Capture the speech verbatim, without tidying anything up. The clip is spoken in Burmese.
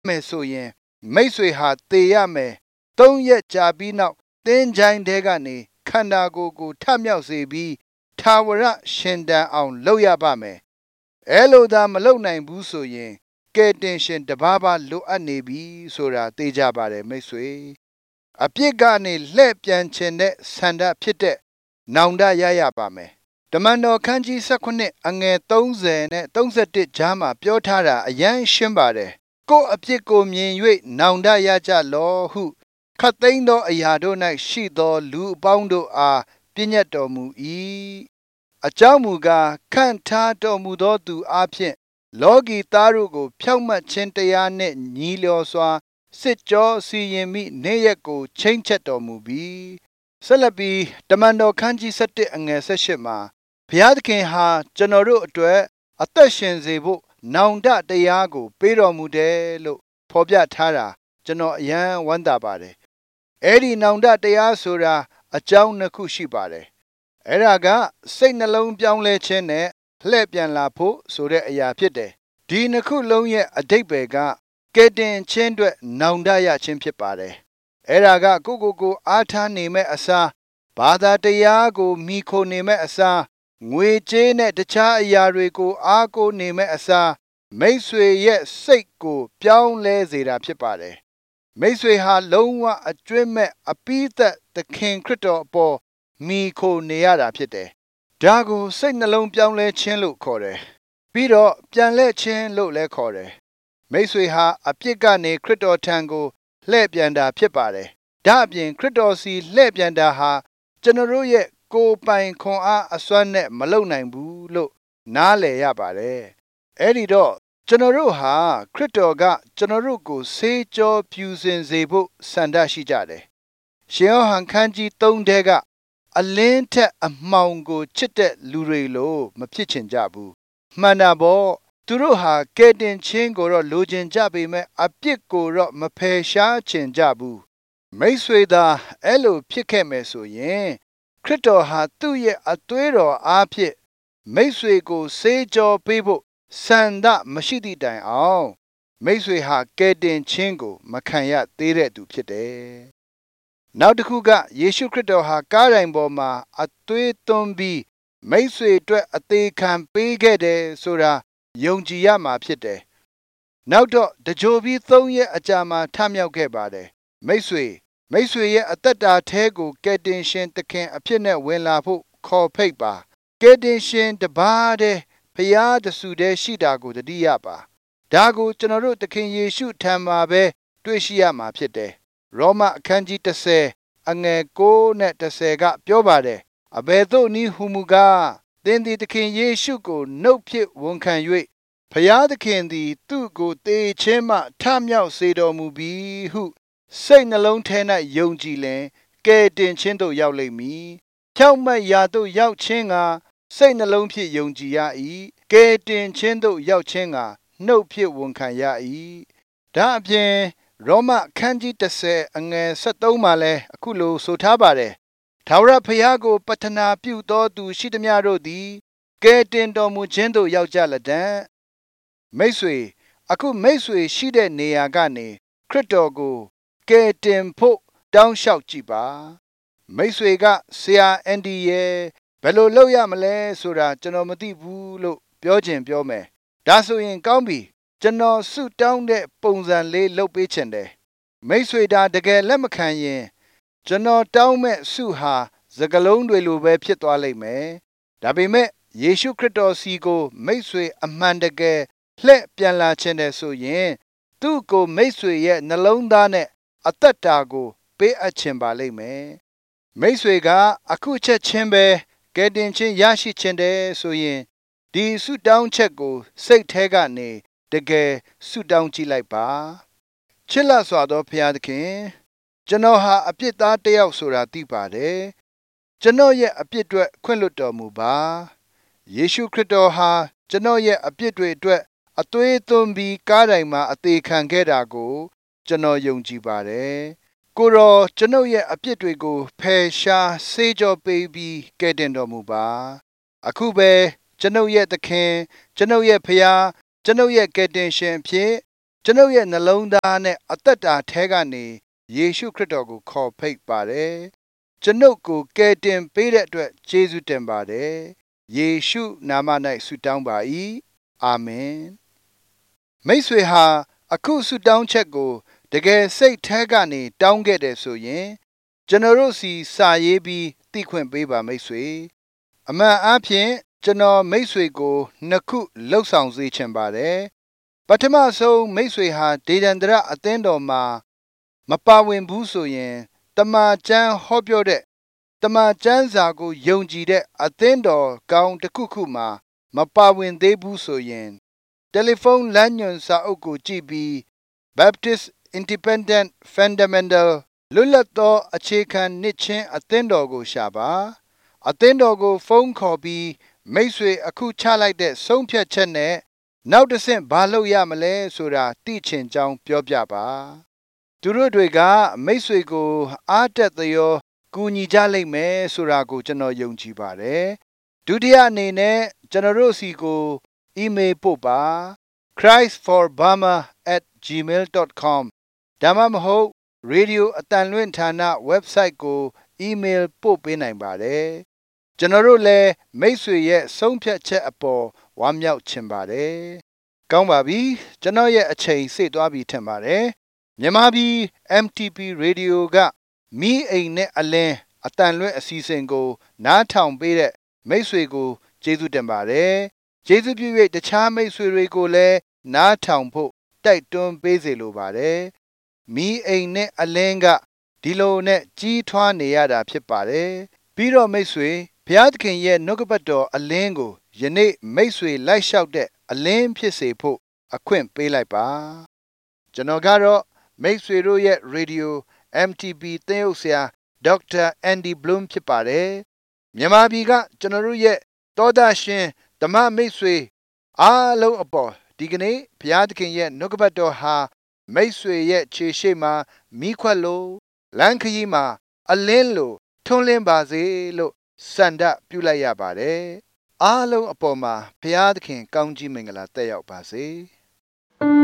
မယ်ဆိုရင်မိတ်ဆွေဟာသေရမယ်သုံးရက်ကြာပြီးနောက်သင်ချိုင်းတဲကနေခန္ဓာကိုယ်ကိုထမြောက်စေပြီးထာဝရရှင်တန်အောင်လုပ်ရပါမယ်အဲလိုသာမလုပ်နိုင်ဘူးဆိုရင်ကယ်တင်ရှင်တပါးပါလိုအပ်နေပြီဆိုတာသိကြပါတယ်မိတ်ဆွေအပြစ်ကနေလှည့်ပြန်ခြင်းတဲ့ဆန္ဒဖြစ်တဲ့နောင်တရရပါမယ်တမန်တော်ခန်းကြီး၁၈အငယ်သုံးဆယ်နဲ့သုံးဆယ့်တစ်ကြားမှာပြောထားတာအယမ်းရှင်းပါတယ်ကိုယ်အပြစ်ကိုမြင်၍နောင်တရကြလောဟုခတ်သိမ်းသောအရာတို့၌ရှိသောလူအပေါင်းတို့အားပြညတ်တော်မူ၏အကြောင်းမူကားခန့်ထားတော်မူသောသူအားဖြင့်လောကီသားတို့ကိုဖြောင့်မတ်ခြင်းတရားနှင့်ညီလျော်စွာစစ်ကြောစီရင်မိနေ့ရက်ကိုချိန်ချက်တော်မူပြီးဆက်လက်ပြီးတမန်တော်ခန်းကြီး၁၁အငယ်၁၈မှာဘုရားသခင်ဟာကျွန်တော်တို့အတွက်အသက်ရှင်စေဖို့နောင်တတရားကိုပေးတော်မူတယ်လို့ဖော်ပြထားတာကျွန်တော်အယံဝမ်းသာပါတယ်အဲ့ဒီနောင်တတရားဆိုတာအကြောင်းနှစ်ခုရှိပါတယ်အဲ့ဒါကစိတ်နှလုံးပြောင်းလဲခြင်းနဲ့လှည့်ပြန်လာဖို့ဆိုတဲ့အရာဖြစ်တယ်ဒီနှစ်ခုလုံးရဲ့အဓိပ္ပာယ်ကကယ်တင်ခြင်းအတွက်နောင်တရခြင်းဖြစ်ပါတယ်အဲ့ဒါကကိုကိုကိုအားထားနေမဲ့အစားဘာသာတရားကိုမိခိုနေမဲ့အစားငွေကြေးနဲ့တခြားအရာတွေကိုအားကိုးနေမဲ့အစားမိတ်ဆွေရဲ့စိတ်ကိုပြောင်းလဲစေတာဖြစ်ပါတယ်မိတ်ဆွေဟာလုံးဝအကျွင့်မဲ့အပိသက်သခင်ခရစ်တော်အပေါ်မိခိုနေရတာဖြစ်တယ်ဒါကိုစိတ်နှလုံးပြောင်းလဲခြင်းလို့ခေါ်တယ်ပြီးတော့ပြန်လဲခြင်းလို့လည်းခေါ်တယ်မိတ်ဆွေဟာအပြစ်ကနေခရစ်တော်ထံကိုလှည့်ပြန်တာဖြစ်ပါတယ်ဒါအပြင်ခရစ်တော်စီလှည့်ပြန်တာဟာကျွန်တော်တို့ရဲ့ကိုယ်ပိုင်ခွန်အားအစွမ်းနဲ့မလုံနိုင်ဘူးလို့နားလည်ရပါတယ်အဲ့ဒီတော့ကျွန်တော်တို့ဟာခရစ်တော်ကကျွန်တော်တို့ကိုဆေးကြောပြူစင်စေဖို့ဆန္ဒရှိကြတယ်ရှင်ယောဟန်ခန်းကြီး၃ထဲကအလင်းထက်အမှောင်ကိုချစ်တဲ့လူတွေလို့မဖြစ်ချင်ကြဘူးမှန်တာပေါ့သူတို့ဟာကယ်တင်ခြင်းကိုတော့လိုချင်ကြပေမဲ့အပြစ်ကိုတော့မဖယ်ရှားချင်ကြဘူးမိတ်ဆွေသာအဲ့လိုဖြစ်ခဲ့မယ်ဆိုရင်ခရစ်တော်ဟာသူ့ရဲ့အသွေးတော်အားဖြင့်မိတ်ဆွေကိုဆေးကြောပေးဖို့ဆန္ဒမရှိသည့်တိုင်အောင်မိတ်ဆွေဟာကယ်တင်ခြင်းကိုမခံရသေးတဲ့သူဖြစ်တယ်နောက်တစ်ခုကယေရှုခရစ်တော်ဟာကားတိုင်ပေါ်မှာအသွေးသွန်းပြီးမိတ်ဆွေအတွက်အသေးခံပေးခဲ့တယ်ဆိုတာယုံကြည်ရမှာဖြစ်တယ်နောက်တော့တကြိုပြီးသုံးရက်အကြာမှာထမြောက်ခဲ့ပါတယ်မိတ်ဆွေမိတ်ဆွေရဲ့အသက်တာထဲကိုကယ်တင်ရှင်သခင်အဖြစ်နဲ့ဝင်လာဖို့ခေါ်ဖိတ်ပါကယ်တင်ရှင်တပါးတည်းဖျားတဆူတည်းရှိတာကိုတတိယပါဒါကိုကျွန်တော်တို့သခင်ယေရှုထံမှာပဲတွေ့ရှိရမှာဖြစ်တယ်ရောမအခန်းကြီး၁၀အငယ်၉နဲ့၁၀ကပြောပါတယ်အဘယ်သို့နည်းဟုမူကားသင်သည်သခင်ယေရှုကိုနှုတ်ဖြင့်ဝန်ခံ၍ဖျားသခင်သည်သူ့ကိုသေခြင်းမှထမြောက်စေတော်မူပြီဟုစိတ်နှလုံးထဲ၌ယုံကြည်လင်ကယ်တင်ခြင်းသို့ရောက်လိမ့်မည်ဖြောင့်မတ်ရာသို့ရောက်ခြင်းကစိတ်နှလုံးဖြင့်ယုံကြည်ရ၏ကယ်တင်ခြင်းသို့ရောက်ခြင်းကနှုတ်ဖြင့်ဝန်ခံရ၏ဒါအပြင်ရောမအခန်းကြီး၁၀အငယ်၁၃မှာလည်းအခုလိုဆိုထားပါတယ်ထာဝရဘုရားကိုပတနာပြုသောသူရှိသမျှတို့သည်ကယ်တင်တော်မူခြင်းသို့ရောက်ကြလတံ့မိတ်ဆွေအခုမိတ်ဆွေရှိတဲ့နေရာကနေခရစ်တော်ကိုကယ်တင်ဖို့တောင်းလျှောက်ကြည့်ပါမိတ်ဆွေကဆရာအန်ဒီရဲ့ဘယ်လိုလုပ်ရမလဲဆိုတာကျွန်တော်မသိဘူးလို့ပြောချင်ပြောမယ်ဒါဆိုရင်ကောင်းပြီကျွန်တော်ဆုတောင်းတဲ့ပုံစံလေးလုပ်ပေးချင်တယ်မိတ်ဆွေဒါတကယ်လက်မခံရင်ကျွန်တော်တောင်းမဲ့ဆုဟာစကလုံးတွေလိုပဲဖြစ်သွားလိမ့်မယ်ဒါပေမဲ့ယေရှုခရစ်တော်စီကိုမိတ်ဆွေအမှန်တကယ်လှည့်ပြန်လာခြင်းတဲ့ဆိုရင်သူ့ကိုမိတ်ဆွေရဲ့နှလုံးသားနဲ့အသက်တာကိုပေးအပ်ခြင်းပါလိမ့်မယ်မိတ်ဆွေကအခုချက်ချင်းပဲကယ်တင်ခြင်းရရှိခြင်းတဲ့ဆိုရင်ဒီဆုတောင်းချက်ကိုစိတ်ထဲကနေတကယ်ဆုတောင်းကြည့်လိုက်ပါချစ်လစွာသောဘုရားသခင်ကျွန်တော်ဟာအပြစ်သားတစ်ယောက်ဆိုတာသိပါတယ်ကျွန်တော်ရဲ့အပြစ်အတွက်ခွင့်လွှတ်တော်မူပါယေရှုခရစ်တော်ဟာကျွန်တော်ရဲ့အပြစ်တွေအတွက်အသွေးသွန်းပြီးကားတိုင်မှာအသေးခံခဲ့တာကိုကျွန်တော်ယုံကြည်ပါတယ်ကိုရောကျွန်ုပ်ရဲ့အပြစ်တွေကိုဖယ်ရှားဆေးကြောပေးပြီးကယ်တင်တော်မူပါအခုပဲကျွန်ုပ်ရဲ့သခင်ကျွန်ုပ်ရဲ့ဖခင်ကျွန်ုပ်ရဲ့ကယ်တင်ရှင်အဖြစ်ကျွန်ုပ်ရဲ့နှလုံးသားနဲ့အသက်တာထဲကနေယေရှုခရစ်တော်ကိုခေါ်ဖိတ်ပါတယ်ကျွန်ုပ်ကိုကယ်တင်ပေးတဲ့အတွက်ကျေးဇူးတင်ပါတယ်ယေရှုနာမ၌ဆုတောင်းပါ၏အာမင်မိတ်ဆွေဟာအခုဆုတောင်းချက်ကိုတကယ်စိတ်ထဲကနေတောင်းခဲ့တယ်ဆိုရင်ကျွန်တော်တို့စီစာရေးပြီးသိခွင့်ပေးပါမိတ်ဆွေအမှန်အားဖြင့်ကျွန်တော်မိတ်ဆွေကိုနှစ်ခုလှုပ်ဆောင်စေချင်ပါတယ်ပထမဆုံးမိတ်ဆွေဟာဒေဒန္တရအသင်းတော်မှာမပါဝင်ဘူးဆိုရင်တမန်ကျမ်းဟောပြောတဲ့တမန်ကျမ်းစာကိုယုံကြည်တဲ့အသင်းတော်ကောင်းတစ်ခုခုမှာမပါဝင်သေးဘူးဆိုရင်တယ်လီဖုန်းလမ်းညွှန်စာအုပ်ကိုကြည့်ပြီး Baptist Independent Fundamental လွတ်လပ်သောအခြေခံနှစ်ချင်းအသင်းတော်ကိုရှာပါအသင်းတော်ကိုဖုန်းခေါ်ပြီးမိတ်ဆွေအခုချလိုက်တဲ့ဆုံးဖြတ်ချက်နဲ့နောက်တစ်ဆင့်ဘာလုပ်ရမလဲဆိုတာသိချင်ကြောင်းပြောပြပါသူတို့တွေကမိတ်ဆွေကိုအားတက်သရောကူညီကြလိမ့်မယ်ဆိုတာကိုကျွန်တော်ယုံကြည်ပါတယ်ဒုတိယအနေနဲ့ကျွန်တော်တို့စီကိုအီးမေးလ်ပို့ပါ christ for burma at gmail dot com ဒါမှမဟုတ်ရေဒီယိုအတန်လွင့်ဌာန website ကိုအီးမေးလ်ပို့ပေးနိုင်ပါတယ်ကျွန်တော်တို့လည်းမိတ်ဆွေရဲ့ဆုံးဖြတ်ချက်အပေါ်ဝမ်းမြောက်ချင်ပါတယ်ကောင်းပါပြီကျွန်တော်ရဲ့အချိန်စေ့သွားပြီထင်ပါတယ်မြန်မာပြည် M T P Radio ကမီးအိမ်နဲ့အလင်းအတန်လွင့်အစီအစဉ်ကိုနားထောင်ပေးတဲ့မိတ်ဆွေကိုကျေးဇူးတင်ပါတယ်ကျေးဇူးပြု၍တခြားမိတ်ဆွေတွေကိုလည်းနားထောင်ဖို့တိုက်တွန်းပေးစေလိုပါတယ်မီးအိမ်နဲ့အလင်းကဒီလိုနဲ့ကြီးထွားနေရတာဖြစ်ပါတယ်ပြီးတော့မိတ်ဆွေဘုရားသခင်ရဲ့နှုတ်ကပတ်တော်အလင်းကိုယနေ့မိတ်ဆွေလိုက်လျှောက်တဲ့အလင်းဖြစ်စေဖို့အခွင့်ပေးလိုက်ပါကျွန်တော်ကတော့မိတ်ဆွေတို့ရဲ့ရေဒီယို M T P သင်းဥဆရာဒေါက်တာအန်ဒီဘလုံးဖြစ်ပါတယ်မြန်မာပြည်ကကျွန်တော်တို့ရဲ့သောတာရှင်ဓမ္မမိတ်ဆွေအားလုံးအပေါ်ဒီကနေ့ဘုရားသခင်ရဲ့နှုတ်ကပတ်တော်ဟာမိတ်ဆွေရဲ့ခြေရှိမှမိခွက်လို့လမ်းခရီးမှာအလင်းလို့ထွန်းလင်းပါစေလို့စန္ဒပြုလိုက်ရပါတယ်အားလုံးအပေါ်မှာဘုရားသခင်ကောင်းကြီးမင်္ဂလာတက်ရောက်ပါစေ